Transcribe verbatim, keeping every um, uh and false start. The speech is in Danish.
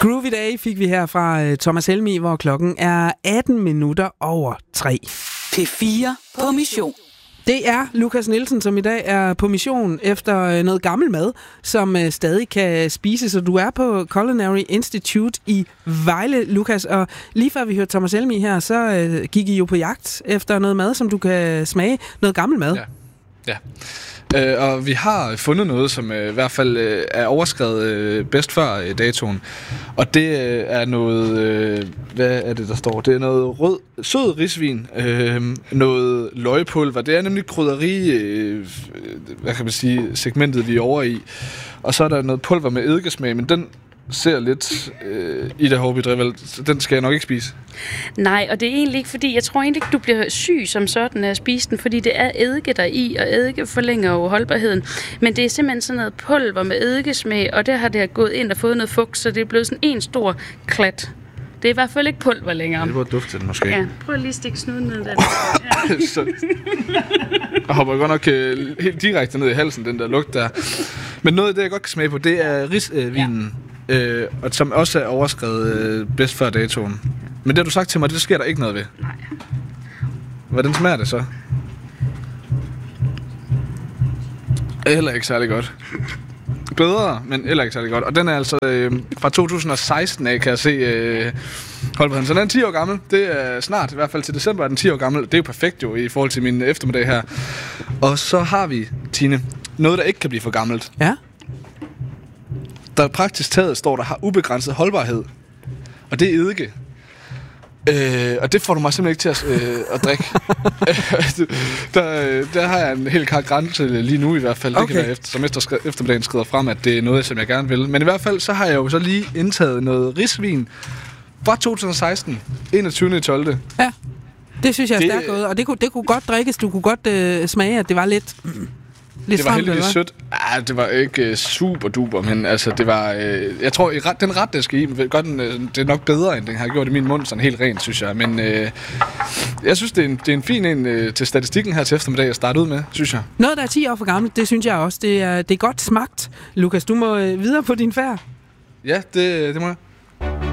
Groovy Day fik vi her fra uh, Thomas Helmig, hvor klokken er atten minutter over tre. P fire på mission. Det er Lukas Nielsen, som i dag er på mission efter uh, noget gammel mad, som uh, stadig kan spises. Og du er på Culinary Institute i Vejle, Lukas. Og lige før vi hørte Thomas Helmig her, så uh, gik I jo på jagt efter noget mad, som du kan smage. Noget gammel mad. Ja. Ja. Øh, og vi har fundet noget, som øh, i hvert fald øh, er overskrevet øh, bedst før øh, datoen. Og det øh, er noget, øh, hvad er det, der står? Det er noget rød, sød risvin, øh, noget løgpulver. Det er nemlig krydderi, øh, hvad kan man sige, segmentet vi er over i. Og så er der noget pulver med eddikesmag, men den ser lidt øh, Ida Håby Drevald, den skal jeg nok ikke spise. Nej, og det er egentlig ikke, fordi jeg tror egentlig ikke, du bliver syg som sådan af at spise den, fordi det er eddike der i, og eddike forlænger jo holdbarheden. Men det er simpelthen sådan noget pulver med eddikesmag, og der har det gået ind og fået noget fugt, så det er blevet sådan en stor klat. Det er i hvert fald ikke pulver længere. Det var dufte den måske. Ja, prøv lige at stikke snuden ned der. Ja. Så, jeg hopper godt nok uh, helt direkte ned i halsen, den der lugt der. Men noget af det, jeg godt kan smage på, det er risvinen. Uh, ja. Øh, og som også er overskrevet øh, bedst før datoen. Men det har du sagt til mig, det sker der ikke noget ved. Nej. Hvordan smager det så? Heller ikke særlig godt. Bedre, men heller ikke særlig godt. Og den er altså øh, fra to tusind og seksten af, kan jeg se øh, holdbarheden. Så den er ti år gammel. Det er snart, i hvert fald til december er den ti år gammel. Det er jo perfekt jo i forhold til min eftermiddag her. Og så har vi, Tine, noget der ikke kan blive for gammelt. Ja. Der praktisk taget står, der har ubegrænset holdbarhed. Og det er eddike. Øh, og det får du mig simpelthen ikke til at, øh, at drikke. der, der har jeg en helt klar grænse lige nu i hvert fald. Okay. Det kan være efter, som efter, eftermiddagen skrider frem, at det er noget, som jeg gerne vil. Men i hvert fald, så har jeg jo så lige indtaget noget risvin fra to tusind og seksten, enogtyvende tolvte Ja, det synes jeg er stærkt gået. Og det kunne, det kunne godt drikkes. Du kunne godt øh, smage, at det var lidt... Mm. Det var heldigvis sødt. Ah, det var ikke uh, super duper, men altså det var... Uh, jeg tror, i ret, den ret, der skal i, godt, den, uh, det er nok bedre, end den har gjort i min mund, sådan helt rent, synes jeg. Men uh, jeg synes, det er en, det er en fin en uh, til statistikken her til eftermiddag at starte ud med, synes jeg. Noget, der er ti år for gammelt, det synes jeg også. Det er, det er godt smagt. Lukas, du må uh, videre på din færd. Ja, det, det må jeg.